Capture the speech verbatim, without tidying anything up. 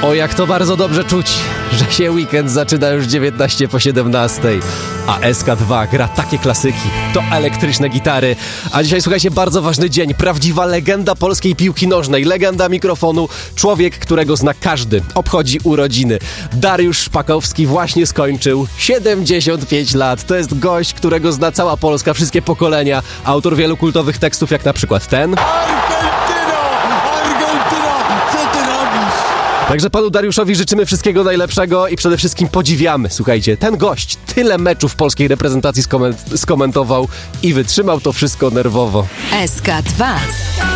O, jak to bardzo dobrze czuć, że się weekend zaczyna już dziewiętnaście po siedemnastej, a S K dwa gra takie klasyki, to elektryczne gitary. A dzisiaj, słuchajcie, bardzo ważny dzień, prawdziwa legenda polskiej piłki nożnej, legenda mikrofonu, człowiek, którego zna każdy, obchodzi urodziny. Dariusz Szpakowski właśnie skończył siedemdziesiąt pięć lat, to jest gość, którego zna cała Polska, wszystkie pokolenia, autor wielu kultowych tekstów, jak na przykład ten. Także panu Dariuszowi życzymy wszystkiego najlepszego i przede wszystkim podziwiamy. Słuchajcie, ten gość tyle meczów polskiej reprezentacji skoment- skomentował i wytrzymał to wszystko nerwowo. S K dwa.